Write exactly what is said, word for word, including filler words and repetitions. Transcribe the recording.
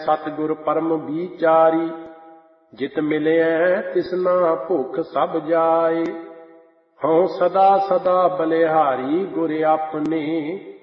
सतगुर परम विचारी, जित मिलय तिसना भुख सब जाए। हऊँ सदा सदा बलिहारी गुर अपने,